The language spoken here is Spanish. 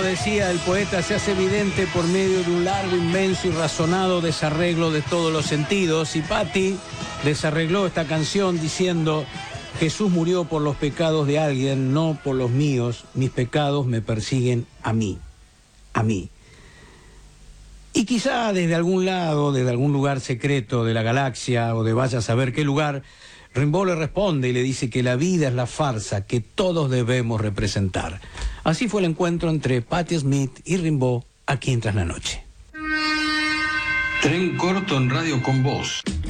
decía el poeta, se hace evidente por medio de un largo, inmenso y razonado desarreglo de todos los sentidos. Y Patti desarregló esta canción diciendo: Jesús murió por los pecados de alguien, no por los míos. Mis pecados me persiguen a mí. A mí. Y quizá desde algún lado, desde algún lugar secreto de la galaxia o de vaya a saber qué lugar, Rimbaud le responde y le dice que la vida es la farsa que todos debemos representar. Así fue el encuentro entre Patti Smith y Rimbaud aquí en Tras la Noche. Tren corto en Radio con Voz.